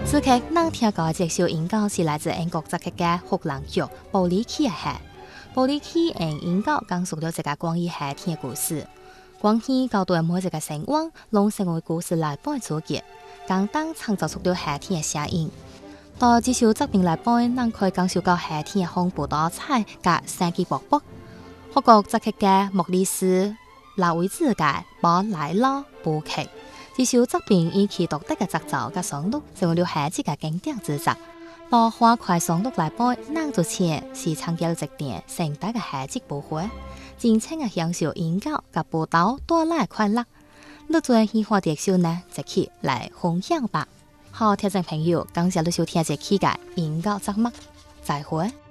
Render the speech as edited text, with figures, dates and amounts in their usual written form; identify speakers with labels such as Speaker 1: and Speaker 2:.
Speaker 1: 此刻，咱听到的这首音乐是来自英国作曲家福兰剧《布里奇的夏》。布里奇用音乐讲述了这个关于夏天的故事。关于交代每一个生活，拢成为故事内部的主角，简单创造出了夏天的声音。到这首作品内部，咱可以感受到夏天的丰富多彩，甲生机勃勃。法国作曲家莫里斯·拉维兹嘅《宝莱拉布克》。这首作品以其独特嘅节奏甲旋律，成为了夏季嘅经典之作。到欢快旋律来播，咱就像是参加了一场盛大嘅夏季舞会，尽情嘅享受音乐甲舞蹈带来嘅快乐。你最喜欢的首呢？一起来分享吧！好，听众朋友，感谢你收听这期嘅音乐节目，再会。